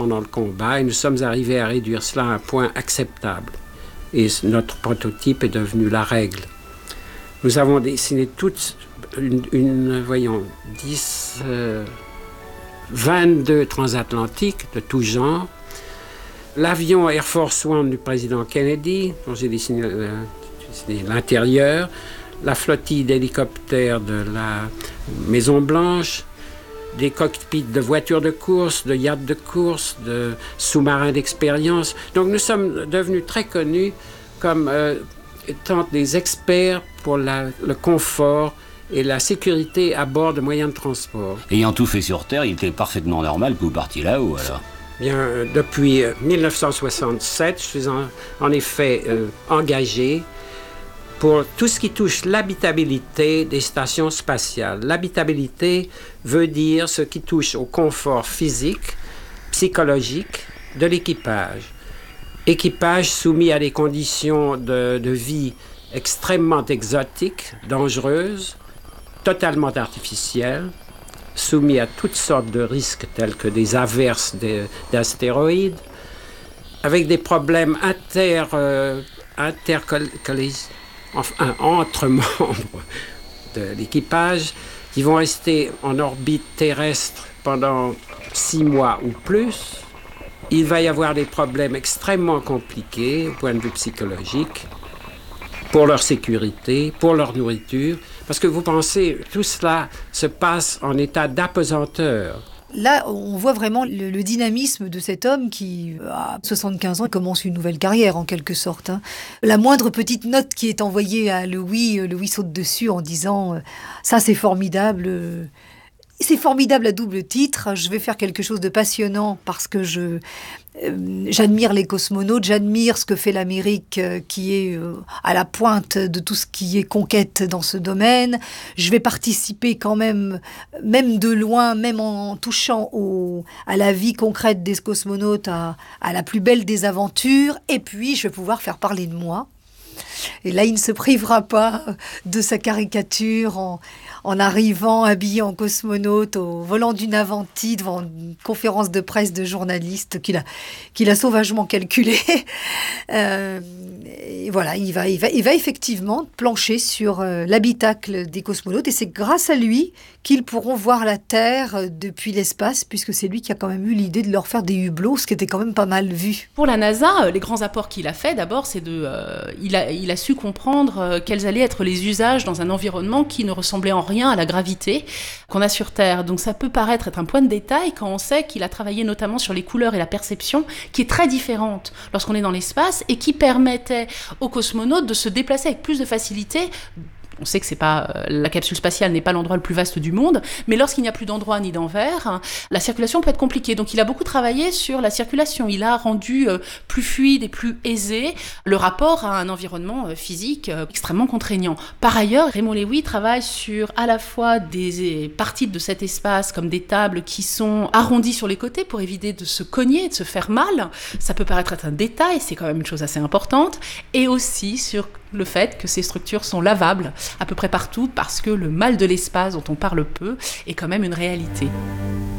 pendant le combat et nous sommes arrivés à réduire cela à un point acceptable. Et notre prototype est devenu la règle. Nous avons dessiné toutes 22 transatlantiques de tout genre. L'avion Air Force One du président Kennedy, dont j'ai dessiné l'intérieur, la flottille d'hélicoptères de la Maison-Blanche, des cockpits de voitures de course, de yachts de course, de sous-marins d'expérience. Donc nous sommes devenus très connus comme étant des experts pour le confort et la sécurité à bord de moyens de transport. Ayant tout fait sur Terre, il était parfaitement normal que vous partiez là-haut, alors. Bien, depuis 1967, je suis en effet engagé pour tout ce qui touche l'habitabilité des stations spatiales. L'habitabilité veut dire ce qui touche au confort physique, psychologique de l'équipage. Équipage soumis à des conditions de vie extrêmement exotiques, dangereuses, totalement artificielles, soumis à toutes sortes de risques tels que des averses d'astéroïdes, avec des problèmes entre membres de l'équipage qui vont rester en orbite terrestre pendant 6 mois ou plus. Il va y avoir des problèmes extrêmement compliqués au point de vue psychologique pour leur sécurité, pour leur nourriture, parce que vous pensez, tout cela se passe en état d'apesanteur. Là, on voit vraiment le dynamisme de cet homme qui, à 75 ans, commence une nouvelle carrière, en quelque sorte. La moindre petite note qui est envoyée à Louis saute dessus en disant « ça, c'est formidable ». C'est formidable à double titre. Je vais faire quelque chose de passionnant parce que j'admire les cosmonautes, j'admire ce que fait l'Amérique qui est à la pointe de tout ce qui est conquête dans ce domaine. Je vais participer quand même de loin, même en touchant à la vie concrète des cosmonautes, à la plus belle des aventures. Et puis, je vais pouvoir faire parler de moi. Et là, il ne se privera pas de sa caricature en arrivant habillé en cosmonaute au volant d'une Avanti devant une conférence de presse de journalistes qu'il a sauvagement calculé. Et voilà, il va effectivement plancher sur l'habitacle des cosmonautes et c'est grâce à lui qu'ils pourront voir la Terre depuis l'espace, puisque c'est lui qui a quand même eu l'idée de leur faire des hublots, ce qui était quand même pas mal vu. Pour la NASA, les grands apports qu'il a fait, d'abord, c'est il a su comprendre quels allaient être les usages dans un environnement qui ne ressemblait en rien à la gravité qu'on a sur Terre. Donc ça peut paraître être un point de détail quand on sait qu'il a travaillé notamment sur les couleurs et la perception, qui est très différente lorsqu'on est dans l'espace et qui permettait aux cosmonautes de se déplacer avec plus de facilité. On sait que la capsule spatiale n'est pas l'endroit le plus vaste du monde, mais lorsqu'il n'y a plus d'endroit ni d'envers, la circulation peut être compliquée. Donc il a beaucoup travaillé sur la circulation. Il a rendu plus fluide et plus aisé le rapport à un environnement physique extrêmement contraignant. Par ailleurs, Raymond Loewy travaille sur à la fois des parties de cet espace comme des tables qui sont arrondies sur les côtés pour éviter de se cogner, de se faire mal. Ça peut paraître être un détail, c'est quand même une chose assez importante. Et aussi sur le fait que ces structures sont lavables à peu près partout parce que le mal de l'espace dont on parle peu est quand même une réalité.